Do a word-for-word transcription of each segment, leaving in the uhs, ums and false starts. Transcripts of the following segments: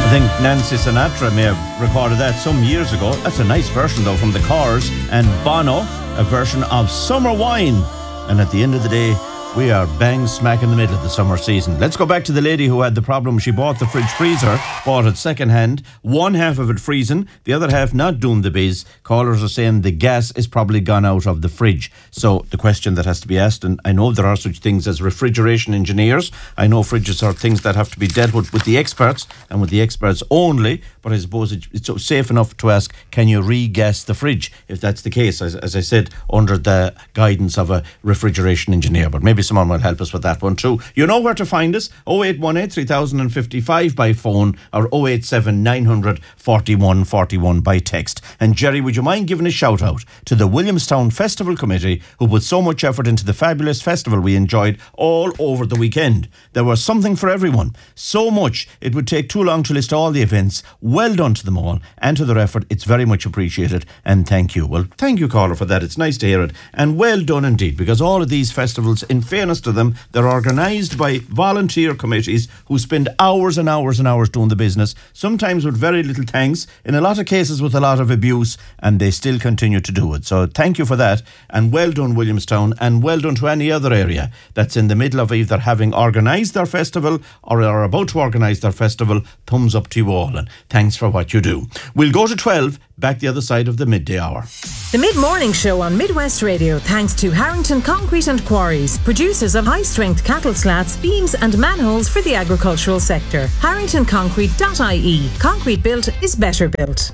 I think Nancy Sinatra may have recorded that some years ago. That's a nice version, though, from the Cars, and Bono, a version of Summer Wine. And at the end of the day, we are bang smack in the middle of the summer season. Let's go back to the lady who had the problem. She bought the fridge freezer, bought it second hand, one half of it freezing, the other half not doing the biz. Callers are saying the gas is probably gone out of the fridge. So the question that has to be asked, and I know there are such things as refrigeration engineers. I know fridges are things that have to be dealt with with the experts and with the experts only, but I suppose it's safe enough to ask, can you re-gas the fridge? If that's the case, as, as I said, under the guidance of a refrigeration engineer. But maybe someone will help us with that one too. You know where to find us. oh eight one eight, three thousand fifty-five by phone or oh eight seven, nine hundred, forty-one forty-one by text. And Jerry, would you mind giving a shout out to the Williamstown Festival Committee, who put so much effort into the fabulous festival we enjoyed all over the weekend. There was something for everyone. So much it would take too long to list all the events. Well done to them all and to their effort. It's very much appreciated, and thank you. Well, thank you, caller, for that. It's nice to hear it, and well done indeed, because all of these festivals, in fairness to them, they're organised by volunteer committees who spend hours and hours and hours doing the business, sometimes with very little thanks, in a lot of cases with a lot of abuse, and they still continue to do it. So thank you for that, and well done, Williamstown, and well done to any other area that's in the middle of either having organised their festival or are about to organise their festival. Thumbs up to you all, and thanks for what you do. We'll go to twelve, back the other side of the midday hour. The Mid-Morning Show on Midwest Radio, thanks to Harrington Concrete and Quarries, producers of high-strength cattle slats, beams and manholes for the agricultural sector. harrington concrete dot I E. Concrete built is better built.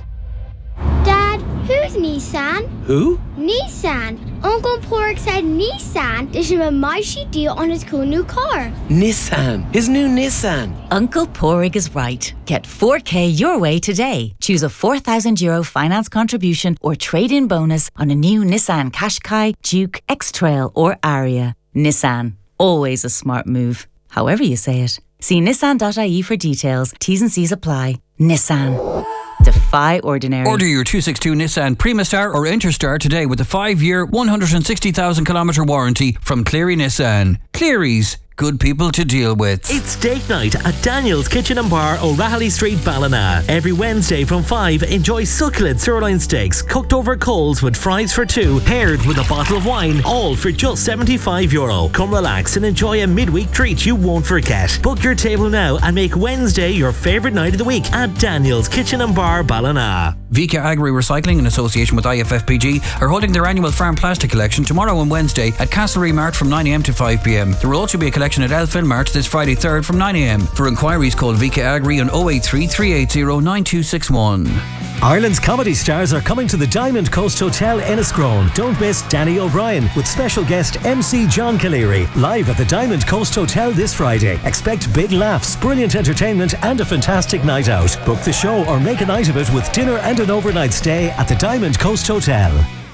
Dad, who's Nissan? Who? Nissan. Uncle Pork said Nissan is a mighty deal on his cool new car. Nissan. His new Nissan. Uncle Porig is right. Get four K your way today. Choose a four thousand euro finance contribution or trade-in bonus on a new Nissan Qashqai, Duke, X-Trail or Aria. Nissan. Always a smart move. However you say it. See nissan dot I E for details. T's and C's apply. Nissan. Defy ordinary. Order your two sixty-two Nissan Primastar or Interstar today with a five-year, one hundred sixty thousand kilometre warranty from Cleary Nissan. Cleary's. Good people to deal with. It's date night at Daniel's Kitchen and Bar, O'Rahilly Street, Ballina. Every Wednesday from five, enjoy succulent sirloin steaks cooked over coals with fries for two, paired with a bottle of wine, all for just seventy-five euro. Come relax and enjoy a midweek treat you won't forget. Book your table now and make Wednesday your favourite night of the week at Daniel's Kitchen and Bar, Ballina. Vika Agri Recycling, in association with I F F P G, are holding their annual farm plastic collection tomorrow and Wednesday at Castlereagh Mart from nine a m to five p m. There will also be a collection at Elfin Mart this Friday third from nine a m. For inquiries, call Vika Agri on oh eight three, three eight zero, nine two six one. Ireland's comedy stars are coming to the Diamond Coast Hotel Enniscrone. Don't miss Danny O'Brien with special guest M C John Caleri live at the Diamond Coast Hotel this Friday. Expect big laughs, brilliant entertainment and a fantastic night out. Book the show or make a night of it with dinner and an overnight stay at the Diamond Coast Hotel.